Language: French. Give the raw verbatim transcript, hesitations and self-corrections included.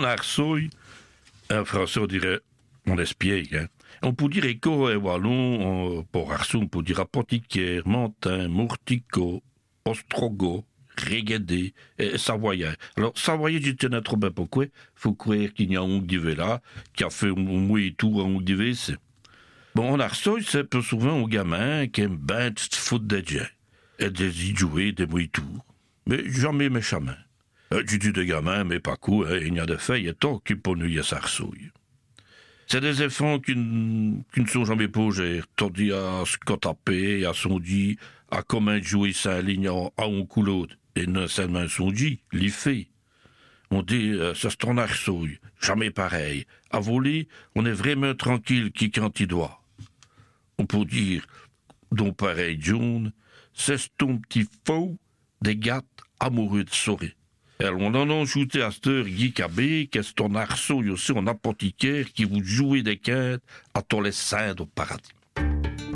En arsouille, un français on dirait, on espiègle, hein. On peut dire éco et wallon, on, pour arsou, on peut dire apothicaire, mentin, mourtico, ostrogo, régédé, et savoyard. Alors, savoyard, je tenais trop bien pourquoi. Faut croire qu'il y a un divé là, qui a fait un mouille tout un divé, c'est. Bon, en arsouille, c'est peu souvent un gamin qui aime bien se foutre des gens. Et des y jouer, des mouilles tours. Mais jamais méchamment. Euh, tu dis des gamins, mais pas coup, hein, il y a des faits, il y a tant qui pour nous, sa arsouille. C'est des enfants qui, n- qui ne sont jamais posés, tandis à ce qu'on tapé, à son dit, à comment jouer sa ligne à un coup l'autre. Et non seulement son dit, l'y fait. On dit, euh, ça c'est ton arsouille, jamais pareil. À voler, on est vraiment tranquille qui quand il doit. On peut dire, donc pareil, John, c'est ton petit faux des gâtes amoureux de souris. Alors, on en a ajouté à cette heure Guy Cabé, qu'est-ce ton arceau aussi en apothicaire qui vous jouez des quêtes à tous les saints au paradis.